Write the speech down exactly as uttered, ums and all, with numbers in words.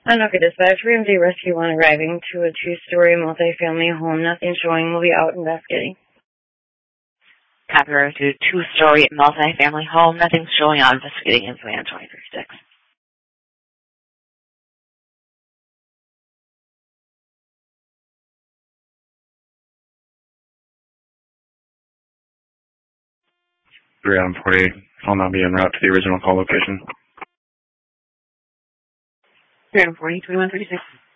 Anoka Dispatch, three M D Rescue one arriving to a two-story multi-family home. Nothing showing. Will be out investigating. Copy road to two-story multi-family home. Nothing's showing out investigating in Savannah twenty-three six. three M forty, I'll now be en route to the original call location. three M forty, twenty-one thirty-six.